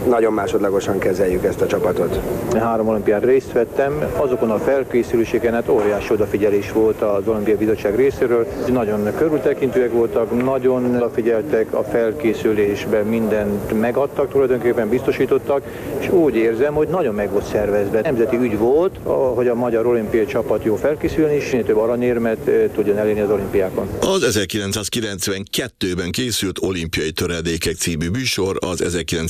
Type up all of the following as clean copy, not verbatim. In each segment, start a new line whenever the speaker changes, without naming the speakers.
nagyon másodlagosan kezeljük ezt a csapatot.
3 olimpián részt vettem, azokon a felkészüléseken hát óriási odafigyelés volt az Olimpiai Bizottság részéről. Nagyon körültekintőek voltak, nagyon odafigyeltek a felkészülésben, mindent megadtak, tulajdonképpen biztosítottak, és úgy érzem, hogy nagyon meg volt szervezve. Nemzeti ügy volt, hogy a magyar olimpiai csapat jó felkészüljön, és minél több aranyérmet tudjon elérni az olimpiákon.
Az 1992-ben készült Olimpiai Töredékek című műsor az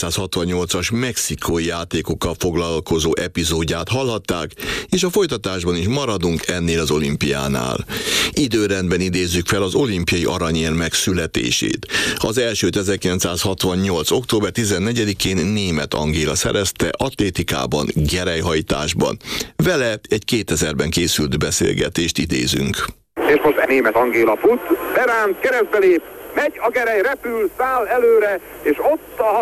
1968-as mexikói játékokkal foglalkozó epizódját hallhatták, és a folytatásban is maradunk ennél az olimpiánál. Időrendben idézzük fel az olimpiai aranyérmek születését. Az elsőt 1968. október 14-én Németh Angéla szerezte atlétikában, gerelyhajtásban. Vele egy 2000-ben készült beszélgetést idézünk.
És most Németh Angéla fut, beránt, keresztbe lép, megy a gerej, repül, száll előre, és ott a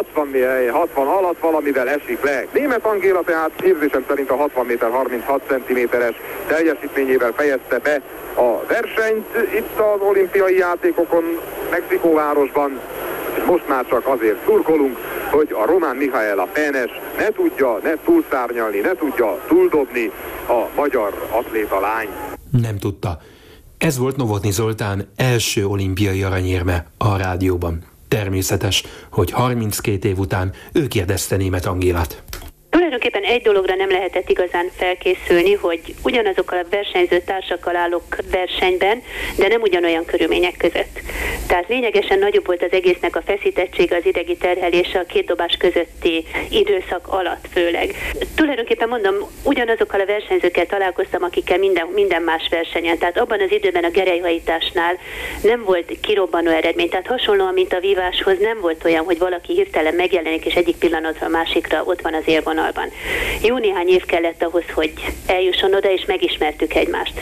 60 alatt valamivel esik le. Németh Angéla tehát érzésem szerint a 60 méter 36 cm-es teljesítményével fejezte be a versenyt itt az olimpiai játékokon, Mexikóvárosban. És most már csak azért szurkolunk, hogy a román Mihaela Penes ne tudja túlszárnyalni, ne tudja túldobni a magyar atléta lány.
Nem tudta. Ez volt Novotny Zoltán első olimpiai aranyérme a rádióban. Természetes, hogy 32 év után ő kérdezte Németh Angélát.
Tulajdonképpen egy dologra nem lehetett igazán felkészülni, hogy ugyanazokkal a versenyző társakkal állok versenyben, de nem ugyanolyan körülmények között. Tehát lényegesen nagyobb volt az egésznek a feszítettsége, az idegi terhelése a 2 dobás közötti időszak alatt főleg. Tulajdonképpen mondom, ugyanazokkal a versenyzőkkel találkoztam, akikkel minden más versenyen. Tehát abban az időben a gerelyhajításnál nem volt kirobbanó eredmény. Tehát hasonlóan, mint a víváshoz, nem volt olyan, hogy valaki hirtelen megjelenik, és egyik pillanatra a másikra ott van az élvonalban. Jó néhány év kellett ahhoz, hogy eljusson oda, és megismertük egymást.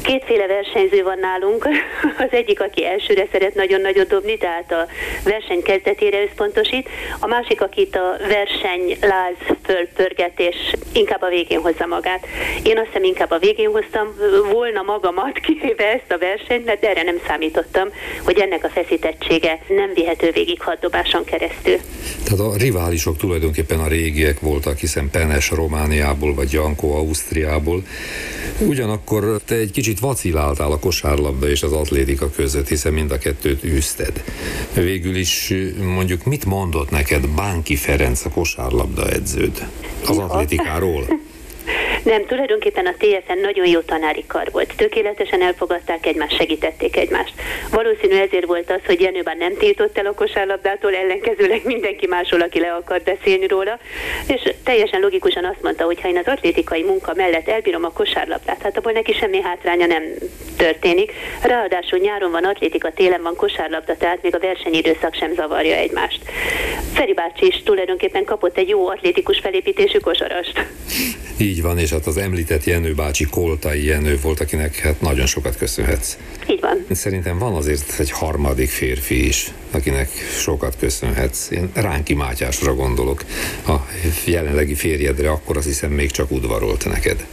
2 versenyző van nálunk, az egyik, aki elsőre szeret nagyon nagyot dobni, tehát a verseny kezdetére összpontosít, a másik, akit a versenyláz fölpörget, és inkább a végén hozza magát. Én azt hiszem inkább a végén hoztam volna magamat, kivéve ezt a versenyt, mert erre nem számítottam, hogy ennek a feszítettsége nem vihető végig 6 dobáson keresztül.
Tehát a riválisok tulajdonképpen a régiek voltak, hiszen Penes Romániából, vagy Janko Ausztriából. Ugyanakkor te egy kicsit vaciláltál a kosárlabda és az atlétika között, hiszen mind a kettőt űzted. Végül is mondjuk mit mondott neked Bánki Ferenc, a kosárlabda edződ az atlétikáról?
Nem, tulajdonképpen a TFN nagyon jó tanári kar volt. Tökéletesen elfogadták egymást, segítették egymást. Valószínű ezért volt az, hogy Jenő bár nem tiltott el a kosárlabdától, ellenkezőleg mindenki máshol, aki le akart beszélni róla, és teljesen logikusan azt mondta, hogy ha én az atlétikai munka mellett elbírom a kosárlabdát, hát abból neki semmi hátránya nem történik. Ráadásul nyáron van atlétika, télen van kosárlabda, tehát még a versenyidőszak sem zavarja egymást. Feri bácsi is tulajdonképpen kapott egy jó atlétikus felépítésű kosarast.
Így van, és hát az említett Jenő bácsi Koltai Jenő volt, akinek hát nagyon sokat köszönhetsz.
Így van.
Szerintem van azért egy harmadik férfi is, akinek sokat köszönhetsz. Én Ránki Mátyásra gondolok. A jelenlegi férjedre akkor azt hiszem még csak udvarolt neked.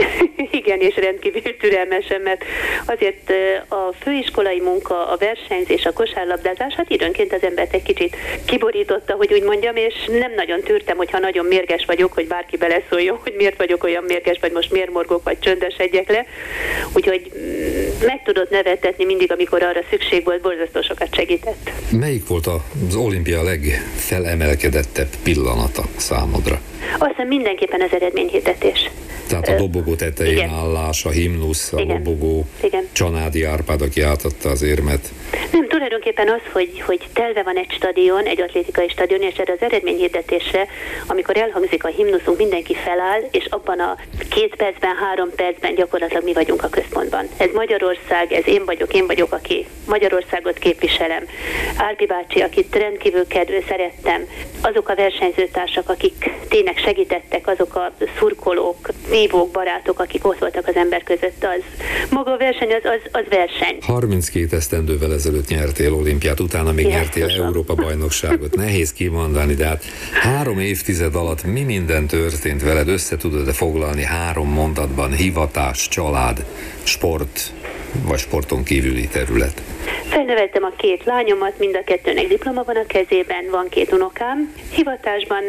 Igen, és rendkívül türelmesen, mert azért a főiskolai munka, a versenyzés, a kosárlabdázás, hát időnként az embert egy kicsit kiborította, hogy úgy mondjam, és nem nagyon tűrtem, hogyha nagyon mérges vagyok, hogy bárki beleszóljon, hogy miért vagyok olyan mérges, vagy most miért morgok, vagy csöndesedjek le. Úgyhogy meg tudott nevettetni mindig, amikor arra szükség volt, borzasztó sokat segített.
Melyik volt az olimpia legfelemelkedettebb pillanata számodra?
Azt hiszem mindenképpen az eredményhirdetés.
Tehát a dobogó tetején igen. állás, a himnusz, a lobogó, Csanádi Árpád, aki átadta az érmet.
Nem, tulajdonképpen az, hogy telve van egy stadion, egy atlétikai stadion, és erre az eredményhirdetésre, amikor elhangzik a himnuszunk, mindenki feláll, és abban a 2 percben, 3 percben gyakorlatilag mi vagyunk a központban. Ez Magyarország, ez én vagyok, aki Magyarországot képviselem. Árpi bácsi, akit rendkívül szerettem, azok a versenyzőtársak, akik tényleg segítettek, azok a szurkolók, vívók, barátok, akik ott voltak az ember között, az maga a verseny, az verseny.
32 esztendővel ezelőtt nyertél olimpiát, utána még nyertél Európa-bajnokságot. Nehéz kimondani, de hát 3 évtized alatt mi minden történt veled? Össze tudod-e foglalni 3 mondatban? Hivatás, család, sport, vagy sporton kívüli terület?
Felneveltem a 2 lányomat, mind a 2-nek diploma van a kezében, van 2 unokám. Hivatásban